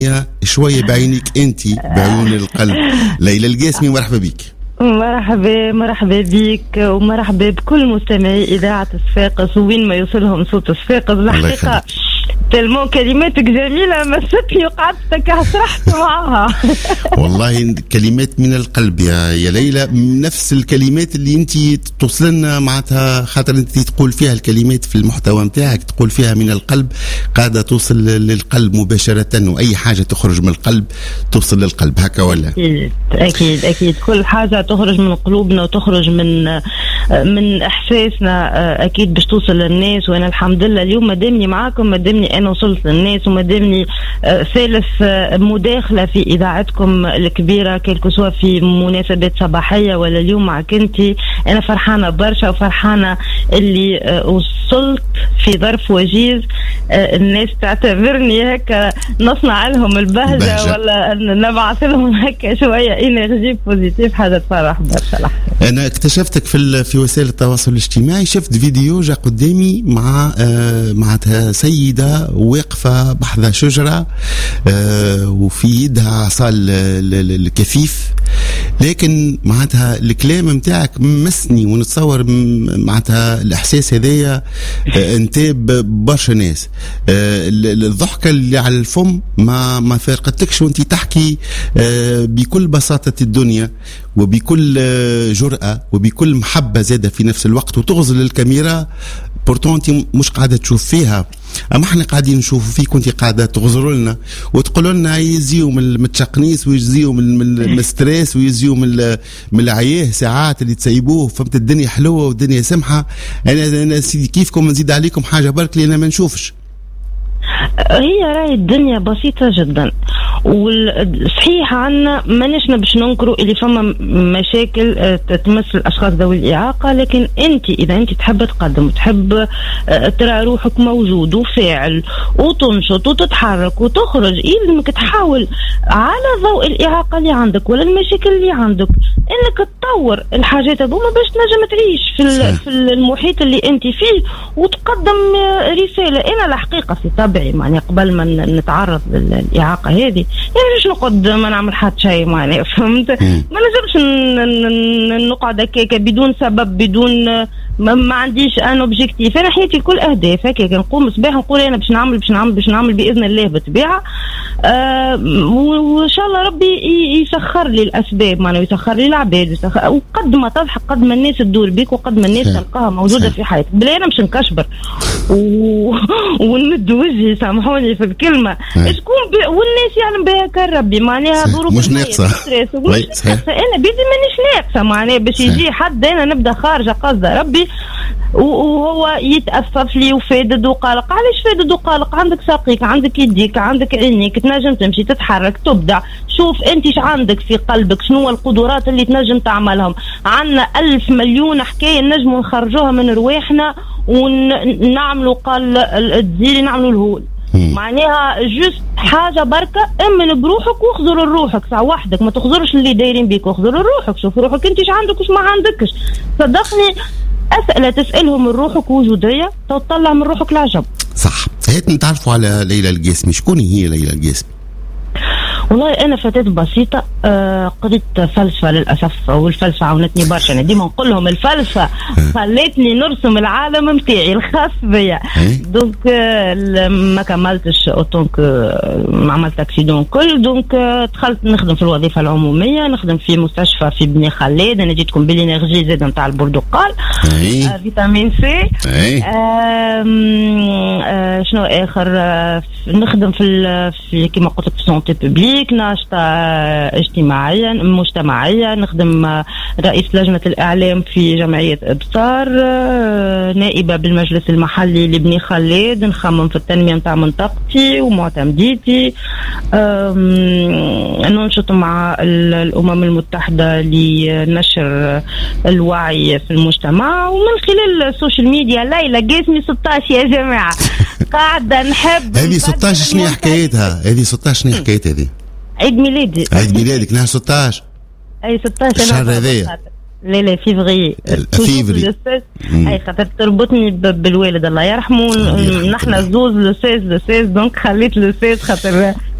شوية بعينك أنت بعيون القلب. ليلى القاسمي مرحبا بك. مرحبا بك ومرحبا بكل مستمعي إذاعة صفاقس وين ما يوصلهم صوت صفاقس. الحقيقة تلمون كلماتك جميلة مستني وقعدت سرحت معها. والله كلمات من القلب يا ليلى، نفس الكلمات اللي انت توصلنا معناتها، خاطر انت تقول فيها الكلمات في المحتوى متاعك تقول فيها من القلب، قاعدة توصل للقلب مباشرة، وأي حاجة تخرج من القلب توصل للقلب، هكا ولا؟ أكيد كل حاجة تخرج من قلوبنا وتخرج من إحساسنا أكيد باش توصل للناس. وأنا الحمد لله اليوم مدامني معاكم، مدامني أنا وصلت للناس، ومدامني ثالث مداخلة في إذاعتكم الكبيرة كلكو سوا في مناسبات صباحية ولا اليوم معك انتي. أنا فرحانة برشا وفرحانة اللي وصلت في ظرف وجيز. الناس تعتبرني هكا نصنع لهم البهجة ولا نبعث لهم هكا شوية إنرجي بوزيتيف، حاجة تفرح برشا. أنا اكتشفتك في وسائل التواصل الاجتماعي، شفت فيديو جا قدامي مع سيدة واقفة بحذا شجرة وفي يدها عصا الكفيف، لكن معناتها الكلام متاعك مسني، ونتصور معناتها الإحساس هذايا انتاب برشا ناس. الضحكة اللي على الفم ما فارقتكش وانت تحكي بكل بساطة الدنيا وبكل جرأة وبكل محبة زادة في نفس الوقت، وتغزل الكاميرا. بورتون انت مش قاعدة تشوف فيها، اما احنا قاعدين نشوف فيك وانت قاعدة تغزروا لنا وتقولوا لنا يزيوا من التشقنيس ويزيوا من الستريس ويزيوا من العياه ساعات اللي تسيبوه. فهمت؟ الدنيا حلوة والدنيا سمحة. انا سيدي كيفكم نزيد عليكم حاجة برك لأن ما نشوفش. هي راي الدنيا بسيطة جدا، والصحيح عنا مانيش باش ننكروا اللي فما مشاكل تمس الأشخاص ذوي الإعاقة، لكن إذا أنت تحب تقدم وتحب ترى روحك موجود وفاعل وتنشط وتتحرك وتخرج، لازمك تحاول على ضوء الإعاقة اللي عندك ولا المشاكل اللي عندك إنك تطور الحاجات هذوما باش تنجم تعيش في المحيط اللي أنت فيه وتقدم رسالة. أنا الحقيقة في طبعي معني قبل ما نتعرض للإعاقة هذه يعني مش نقعد ما نعمل حتى شيء، معني فهمت؟ ما نجمش نقعد هكاك بدون سبب، بدون ما عنديش ان اوبجيكتيف. انا حياتي كل اهداف هكاك، نقوم صباح نقول انا باش نعمل باذن الله بالطبيعه. وان شاء الله ربي يسخر لي الاسباب، معناه يسخر لي العباد، وقد ما تضحك قد ما الناس تدور بيك وقد ما الناس تلقاها موجوده في حياتك. بلا انا مش نكشبر ونمد وجهي، سامحوني في الكلمه، شكون والناس يعلم بها كربي، معناها ظروف مش ناقصه. انا بيدي مانيش ناقصه، معناه باش يجي حد انا نبدا خارجه قصده ربي وهو يتأسف لي وفادد وقلق. علاش فادد وقلق؟ عندك ساقيك، عندك يديك، عندك عينيك، تنجم تمشي تتحرك تبدع. شوف انت ايش عندك في قلبك، شنو القدرات اللي تنجم تعملهم. عنا 1000 مليون حكاية نجم نخرجوها من رواحنا ونعملوا قال الدزيري نعملوا الهول. معناها جست حاجة بركة، امن بروحك واخذر لروحك ساعة وحدك، ما تخذرش اللي دايرين بيك، واخذر لروحك. شوف روحك انت ايش عندك وش ما عندكش. صدقني أسئلة تسألهم من روحك وجودية تطلع من روحك العجب. صح. هيك نتعرفوا على ليلى القاسمي. شكون هي ليلى القاسمي؟ والله أنا فتاة بسيطة، قريت فلسفة للأسف، والفلسفة عاونتني برشا. أنا ديما نقول لهم الفلسفة خلتني نرسم العالم متاعي الخاص بيا. دونك ما كملتش أوتونك، ما عملت أكسيدون كل. دونك دخلت نخدم في الوظيفة العمومية، نخدم في مستشفى في بني خالد. أنا جيتكم بالإنرجي زاد نتاع البرتقال، فيتامين سي. شنو آخر؟ نخدم في كما قلت في سونتي بوبليك، ناشطة اجتماعية مجتمعية، نخدم رئيس لجنة الإعلام في جمعية إبصار، نائبة بالمجلس المحلي لبني خالد، نخمم في التنمية متاع منطقتي ومعتمديتي، ننشط مع الأمم المتحدة لنشر الوعي في المجتمع، ومن خلال السوشيال ميديا ليلى قاسمي 16 يا جماعة. قاعدة نحب هذه 16 شنو حكايتها؟ هذه 16 شنو حكايتها هذه؟ عيد ميلادي. عيد ميلادك نهار 16. اي 16 الشهر هذايا. لا فيفري. اي خاطر تربطني بالوالد الله يرحمه. نحن زوز لو 16 دونك خليت لو 16 خاطر